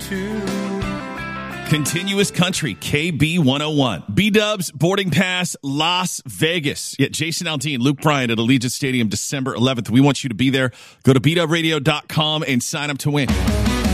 too. Continuous Country, KB 101. B-Dubs, boarding pass, Las Vegas. Yeah, Jason Aldean, Luke Bryan at Allegiant Stadium, December 11th. We want you to be there. Go to bdubradio.com and sign up to win.